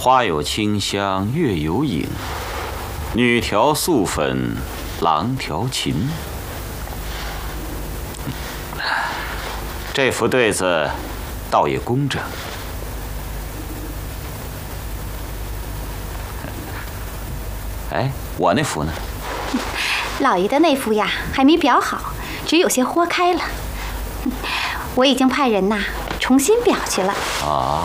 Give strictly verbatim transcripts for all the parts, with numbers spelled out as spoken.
花有清香，月有影，女调素粉，郎调琴。这副对子倒也工整。哎，我那幅呢？ 老爷的那幅呀，还没裱好，只有些豁开了。我已经派人呐重新裱去了。 哦，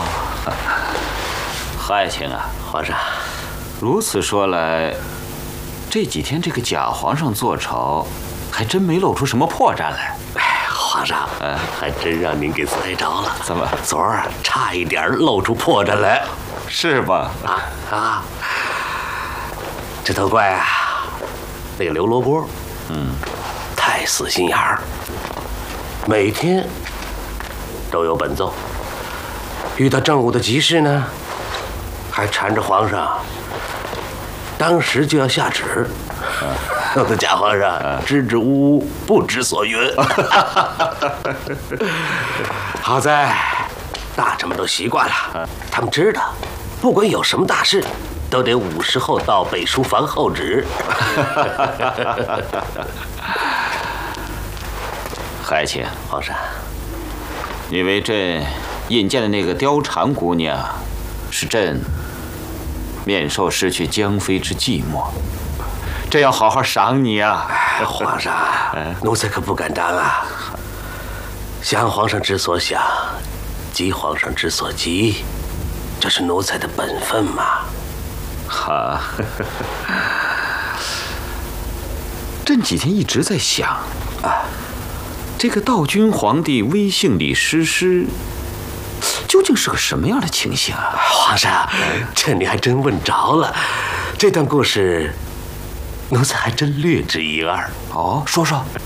爱卿啊， 皇上， 如此说来，这几天这个假皇上坐朝，还真没露出什么破绽来。 哎，皇上，哎，还真让您给猜着了。 怎么？ 昨儿差一点露出破绽来， 是吧？ 啊啊！这都怪啊，那个刘罗锅，嗯，太死心眼儿，每天都有本奏，遇到正午的急事呢，还缠着皇上，当时就要下旨。弄得假皇上支支吾吾，不知所云。好在大臣们都习惯了，他们知道，不管有什么大事，都得午时后到北书房候旨。 爱卿， 皇上， 你为朕引荐的那个貂蝉姑娘，是朕免受失去江妃之寂寞。朕要好好赏你啊！ 哎，皇上，奴才可不敢当啊。想皇上之所想，急皇上之所急，这是奴才的本分嘛。 哈，朕几天一直在想啊，这个道君皇帝威信里失失，究竟是个什么样的情形啊？ 皇上，这你还真问着了。这段故事，奴才还真略知一二。 哦，说说。